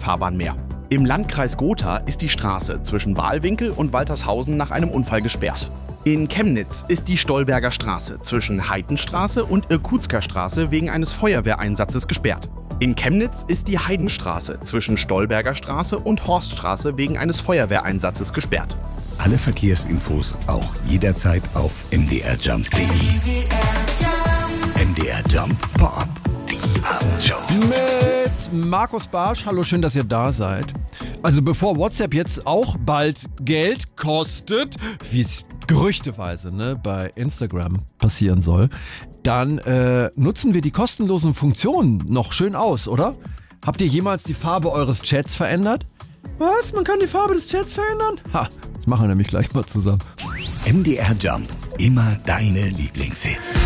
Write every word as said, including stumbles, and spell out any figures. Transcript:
Fahrbahn mehr. Im Landkreis Gotha ist die Straße zwischen Wahlwinkel und Waltershausen nach einem Unfall gesperrt. In Chemnitz ist die Stolberger Straße zwischen Heidenstraße und Irkutsker Straße wegen eines Feuerwehreinsatzes gesperrt. In Chemnitz ist die Heidenstraße zwischen Stolberger Straße und Horststraße wegen eines Feuerwehreinsatzes gesperrt. Alle Verkehrsinfos auch jederzeit auf m d r jump punkt d e. M D R Jump Pop. Die Abendshow. Mit Markus Barsch. Hallo, schön, dass ihr da seid. Also bevor WhatsApp jetzt auch bald Geld kostet, wie es gerüchteweise ne, bei Instagram passieren soll, dann äh, nutzen wir die kostenlosen Funktionen noch schön aus, oder? Habt ihr jemals die Farbe eures Chats verändert? Was? Man kann die Farbe des Chats verändern? Ha, das machen wir nämlich gleich mal zusammen. M D R Jump. Immer deine Lieblingshits.